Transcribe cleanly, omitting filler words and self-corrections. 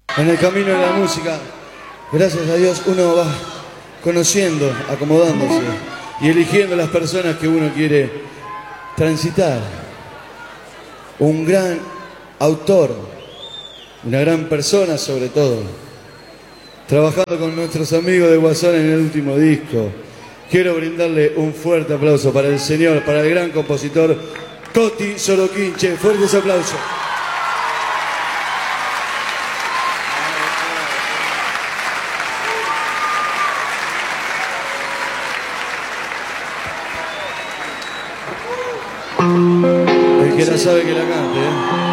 En el camino de la música, gracias a Dios, uno va conociendo, acomodándose y eligiendo las personas que uno quiere transitar. Un gran autor, una gran persona sobre todo, trabajando con nuestros amigos de Guasón en el último disco. Quiero brindarle un fuerte aplauso para el señor, para el gran compositor Coti Sorokinche. Fuertes aplausos. El que la sabe que la cante, ¿eh?